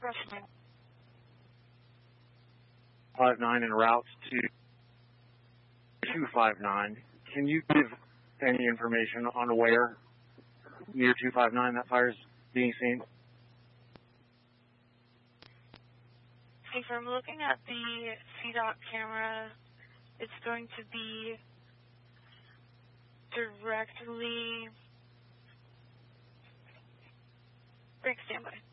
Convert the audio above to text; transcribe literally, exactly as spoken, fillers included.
Rushmore. five nine en route to two five nine. Can you give any information on where near two five nine that fire is being seen? Okay, from looking at the C DOT camera, it's going to be directly... Break standby.